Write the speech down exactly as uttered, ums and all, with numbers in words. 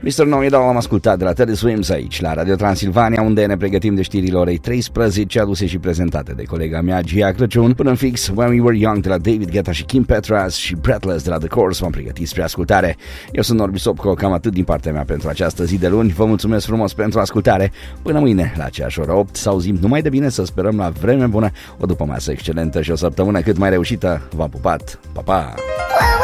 mister No Idol am ascultat de la Teddy Swims aici, la Radio Transilvania, unde ne pregătim de știrile orei treisprezece, aduse și prezentate de colega mea, Gia Crăciun. Până în fix, When We Were Young de la David Guetta și Kim Petras și Breathless de la The Course v-am pregătit spre ascultare. Eu sunt Norbi Sopco, cam atât din partea mea pentru această zi de luni. Vă mulțumesc frumos pentru ascultare. Până mâine, la aceeași oră opt, să auzim numai de bine, să sperăm la vreme bună, o după masă excelentă și o săptămână cât mai reușită. V-am pupat, pa, pa!